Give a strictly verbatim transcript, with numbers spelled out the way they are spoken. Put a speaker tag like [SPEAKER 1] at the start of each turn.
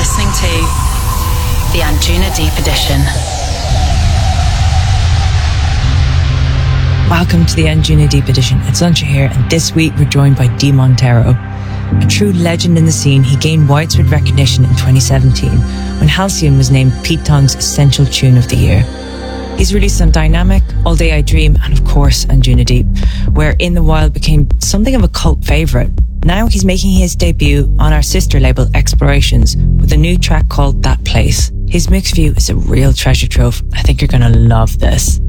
[SPEAKER 1] listening to the Anjuna Deep Edition.
[SPEAKER 2] Welcome to the Anjuna Deep Edition. It's Luncha here, and this week we're joined by Dee Montero. A true legend in the scene, he gained widespread recognition in twenty seventeen when Halcyon was named Pete Tong's Essential Tune of the Year. He's released on Dynamic, All Day I Dream, and of course Anjuna Deep, where In the Wild became something of a cult favourite. Now he's making his debut on our sister label Explorations with a new track called That Place. His mix view is a real treasure trove. I think you're going to love this.